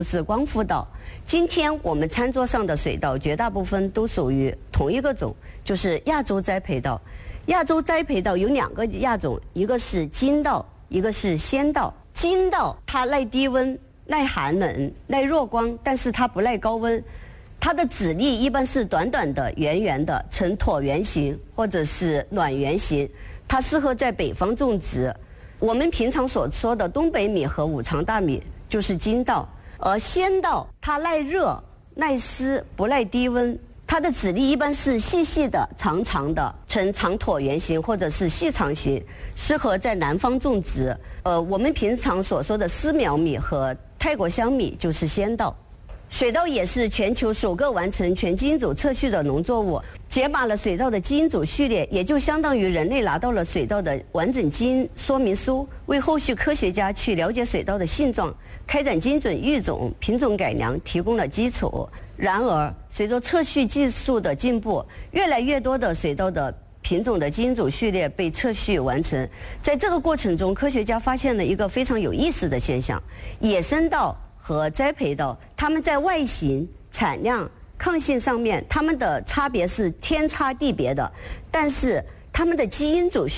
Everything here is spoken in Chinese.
是光复稻。今天我们餐桌上的水稻绝大部分都属于同一个种，就是亚洲栽培稻。亚洲栽培稻有2个亚种，一个是金稻，一个是仙稻。金稻它耐低温、耐寒冷、耐弱光，但是它不耐高温。它的籽粒一般是短短的、圆圆的，呈椭圆形或者是卵圆形。它适合在北方种植。我们平常所说的东北米和五常大米就是金稻。而仙稻它耐热、耐湿，不耐低温。它的籽粒一般是细细的、长长的，呈长椭圆形或者是细长形，适合在南方种植。我们平常所说的丝苗米和泰国香米就是仙稻。水稻也是全球首个完成全基因组测序的农作物，解码了水稻的基因组序列，也就相当于人类拿到了水稻的完整基因说明书，为后续科学家去了解水稻的性状、开展精准育种、品种改良提供了基础。然而，随着测序技术的进步，越来越多的水稻的品种的基因组序列被测序完成。在这个过程中，科学家发现了一个非常有意思的现象：野生稻和栽培稻，它们在外形、产量、抗性上面，它们的差别是天差地别的，但是它们的基因组